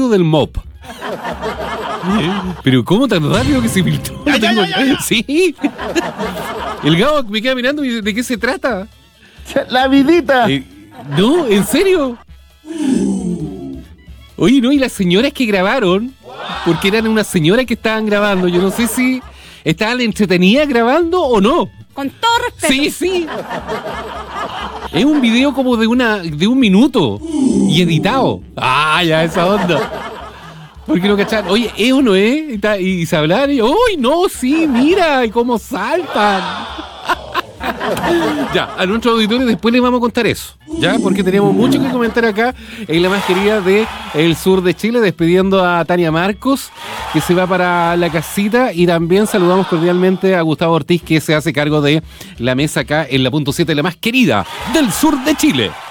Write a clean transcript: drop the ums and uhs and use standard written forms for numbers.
video del mop. Pero ¿cómo tan rápido que se filtró? Sí. El Gabo me queda mirando y ¿de qué se trata? La vidita. No, ¿en serio? Oye, no, y las señoras que grabaron, porque eran unas señoras que estaban grabando, yo no sé si estaban entretenidas grabando o no. Con todo respeto. Sí, sí. Es un video como de un minuto y editado. Ah, ya, esa onda. ¿Por qué no cachan? Oye, ¿es o no es? Y se hablan y, ¡uy, no, sí, mira! Y cómo saltan. Ya, a nuestros auditores después les vamos a contar eso, ¿ya? Porque tenemos mucho que comentar acá en la más querida del sur de Chile, despidiendo a Tania Marcos, que se va para la casita, y también saludamos cordialmente a Gustavo Ortiz, que se hace cargo de la mesa acá en la punto 7, la más querida del sur de Chile.